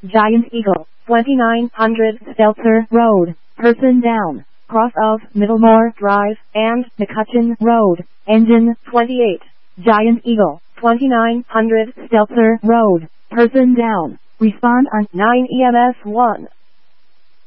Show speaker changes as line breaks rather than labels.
Giant Eagle, 2900 Stelzer Road, person down, cross of Middlemore Drive and McCutcheon Road, engine 28. Giant Eagle, 2900 Stelzer Road, person down, respond on 9 EMS 1.